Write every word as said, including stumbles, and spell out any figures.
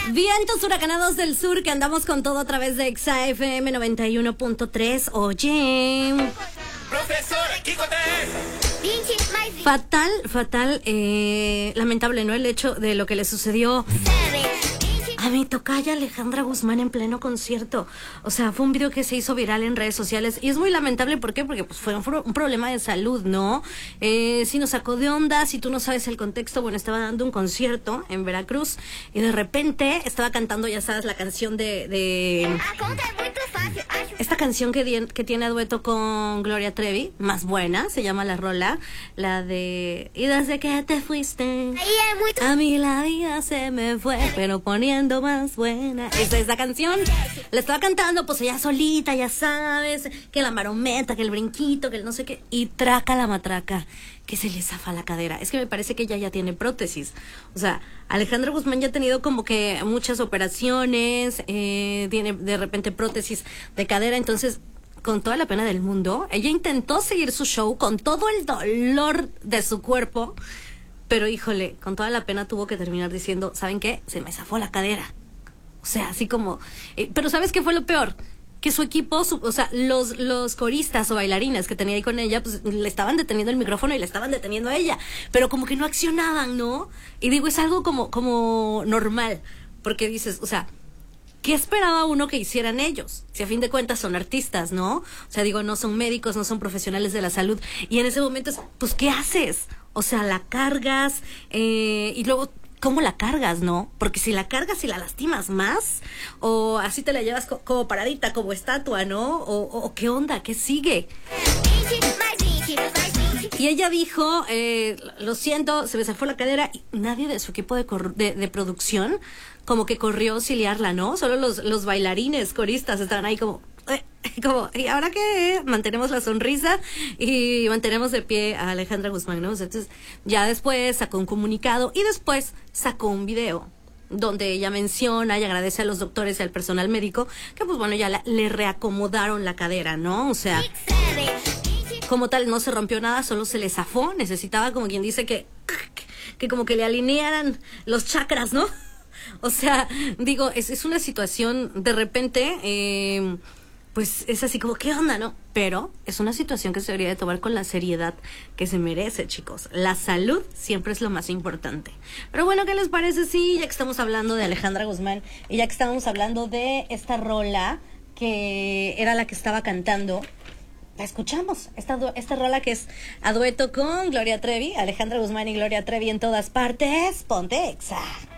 Vientos huracanados del sur que andamos con todo a través de Exa F M noventa y uno punto tres. Oye, profesor Quijote. Fatal, fatal, eh, lamentable, ¿no? El hecho de lo que le sucedió a mi tocaya Alejandra Guzmán en pleno concierto. O sea, fue un video que se hizo viral en redes sociales y es muy lamentable. ¿Por qué? Porque pues, fue un, un problema de salud, ¿no? Eh, sí nos sacó de onda. Si tú no sabes el contexto, bueno, estaba dando un concierto en Veracruz y de repente estaba cantando, ya sabes, la canción de... de esta canción que, di, que tiene dueto con Gloria Trevi, más buena, se llama la rola, la de... Y desde que te fuiste, a mí la vida se me fue, pero poniendo más buena. Esa es la canción. La estaba cantando, pues ella solita, ya sabes, que la marometa, que el brinquito, que el no sé qué, y traca la matraca, que se le zafa la cadera. Es que me parece que ella ya tiene prótesis. O sea, Alejandra Guzmán ya ha tenido como que muchas operaciones, eh, tiene de repente prótesis de cadera, entonces, con toda la pena del mundo, ella intentó seguir su show con todo el dolor de su cuerpo, pero híjole, con toda la pena tuvo que terminar diciendo, ¿saben qué? Se me zafó la cadera. O sea, así como... Eh, pero ¿sabes qué fue lo peor? Que su equipo, su, o sea, los, los coristas o bailarines que tenía ahí con ella, pues le estaban deteniendo el micrófono y le estaban deteniendo a ella, pero como que no accionaban, ¿no? Y digo, es algo como, como normal, porque dices, o sea, ¿qué esperaba uno que hicieran ellos? Si a fin de cuentas son artistas, ¿no? O sea, digo, no son médicos, no son profesionales de la salud, y en ese momento es, pues, ¿qué haces? O sea, la cargas, eh, y luego... ¿Cómo la cargas, no? Porque si la cargas y la lastimas más, o así te la llevas co como paradita, como estatua, ¿no? O, o, o ¿qué onda? ¿Qué sigue? Y ella dijo, eh, lo siento, se me zafó la cadera, y nadie de su equipo de, de, de producción como que corrió a auxiliarla, ¿no? Solo los, los bailarines, coristas estaban ahí como... Eh, como, ¿y ahora qué? Mantenemos la sonrisa y mantenemos de pie a Alejandra Guzmán, ¿no? Entonces, ya después sacó un comunicado y después sacó un video donde ella menciona y agradece a los doctores y al personal médico que, pues bueno, ya la, le reacomodaron la cadera, ¿no? O sea, como tal, no se rompió nada, solo se le zafó. Necesitaba, como quien dice, que, que como que le alinearan los chakras, ¿no? O sea, digo, es, es una situación de repente... Eh, pues es así como, ¿qué onda, no? Pero es una situación que se debería de tomar con la seriedad que se merece, chicos. La salud siempre es lo más importante. Pero bueno, ¿qué les parece? Sí, ya que estamos hablando de Alejandra Guzmán y ya que estamos hablando de esta rola que era la que estaba cantando, la escuchamos. Esta, esta rola que es a dueto con Gloria Trevi, Alejandra Guzmán y Gloria Trevi en todas partes. Ponte Exa.